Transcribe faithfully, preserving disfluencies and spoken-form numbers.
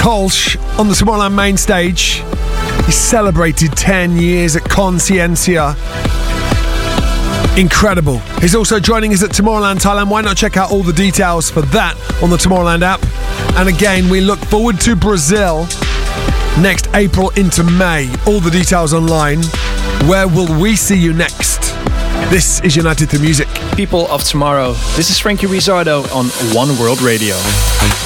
Kolsch on the Tomorrowland main stage. He celebrated ten years at Consciencia. Incredible. He's also joining us at Tomorrowland Thailand. Why not check out all the details for that on the Tomorrowland app? And again, we look forward to Brazil next April into May. All the details online. Where will we see you next? This is United Through Music. People of Tomorrow, this is Frankie Rizzardo on One World Radio.